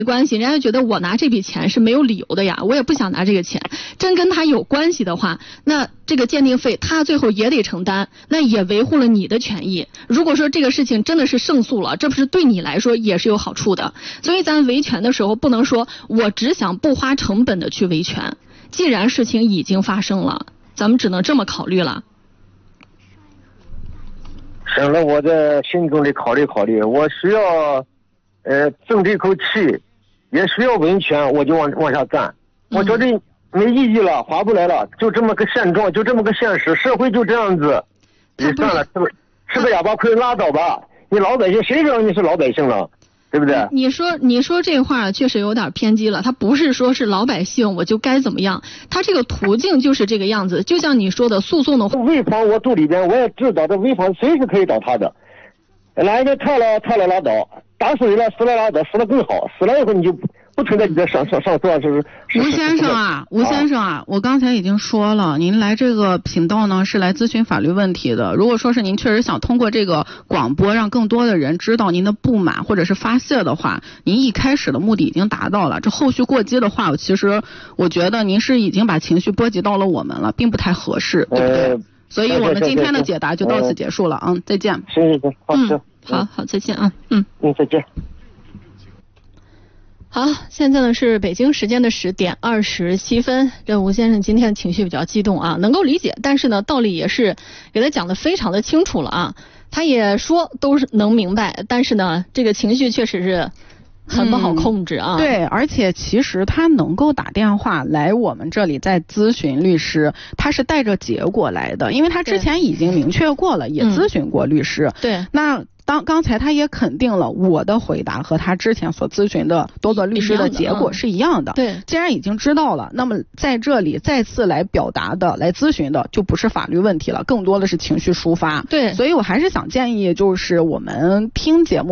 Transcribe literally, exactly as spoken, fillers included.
关系，人家觉得我拿这笔钱是没有理由的呀，我也不想拿这个钱。真跟他有关系的话，那这个鉴定费他最后也得承担，那也维护了你的权益。如果说这个事情真的是胜诉了，这不是对你来说也是有好处的。所以咱维权的时候不能说我只想不花成本的去维权，既然事情已经发生了，咱们只能这么考虑了。 省了我的心中的考虑考虑，我需要呃争这口气，也需要维权，我就往往下干。我觉得没意义了，划不来了，就这么个现状，就这么个现实，社会就这样子。你算了，吃个吃个哑巴亏拉倒吧。你老百姓谁让你是老百姓了，对不对？ 你说你说这话确实有点偏激了，他不是说是老百姓我就该怎么样，他这个途径就是这个样子。就像你说的，诉讼的潍坊我住里边，我也知道这潍坊随时可以找他的，来个跳了跳了拉倒，打死人了死了拉倒，死了更好，死了以后你就不存在你的上上上诉啊，是不是？ 吴先生啊，吴先生啊，我刚才已经说了，您来这个频道呢是来咨询法律问题的。如果说是您确实想通过这个广播让更多的人知道您的不满或者是发泄的话，您一开始的目的已经达到了。这后续过激的话，其实我觉得您是已经把情绪波及到了我们了，并不太合适，对不对？呃、所以我们今天的解答就到此结束了啊，再见。 行行行，好， 嗯，好好，再见啊，嗯嗯，再见。 好，现在呢是北京时间的十点二十七分。这吴先生今天情绪比较激动啊，能够理解，但是呢道理也是给他讲的非常的清楚了啊。他也说都是能明白，但是呢这个情绪确实是很不好控制啊、 嗯。对，而且其实他能够打电话来我们这里再咨询律师，他是带着结果来的，因为他之前已经明确过了，也咨询过律师。 嗯、对， 那。当刚才他也肯定了我的回答和他之前所咨询的多个律师的结果是一样的。 对， 既然已经知道了，那么在这里再次来表达的、来咨询的就不是法律问题了，更多的是情绪抒发。 对， 所以我还是想建议，就是我们听节目。